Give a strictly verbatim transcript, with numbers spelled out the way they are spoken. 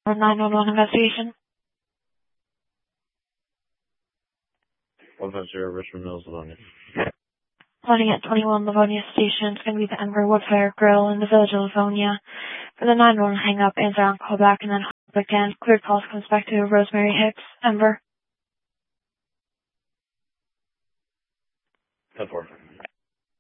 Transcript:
Or nine one one investigation. one five zero Richmond Mills, Livonia. Loading at twenty-one Livonia Station. It's going to be the Ember Woodfire Grill in the village of Livonia. For the nine one one hang up, answer on call back, and then hop again. Cleared calls comes back to Rosemary Hicks, Ember. ten four.